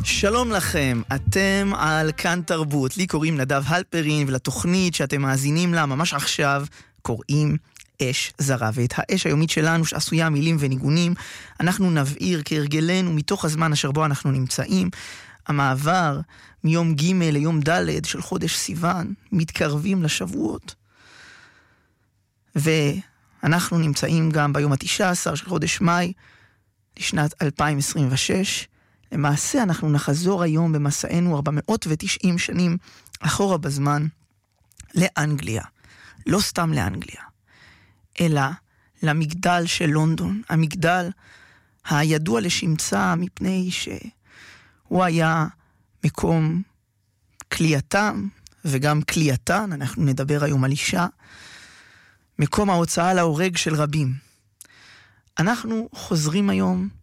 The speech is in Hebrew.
שלום לכם, אתם על כאן תרבות. לי קוראים נדב הלפרין, ולתוכנית שאתם מאזינים לה ממש עכשיו קוראים אש זרה. ואת האש היומית שלנו שעשויה מילים וניגונים אנחנו נבעיר כהרגלנו מתוך הזמן אשר בו אנחנו נמצאים. המעבר מיום ג' ליום ד' של חודש סיוון, מתקרבים לשבועות. ואנחנו נמצאים גם ביום ה-19 של חודש מאי לשנת 2026. למעשה אנחנו נחזור היום במסענו 490 שנים אחורה בזמן לאנגליה. לא סתם לאנגליה, אלא למגדל של לונדון. המגדל הידוע לשמצה מפני שהוא היה מקום כליאתם וגם כליאתן, אנחנו נדבר היום על אישה, מקום ההוצאה להורג של רבים. אנחנו חוזרים היום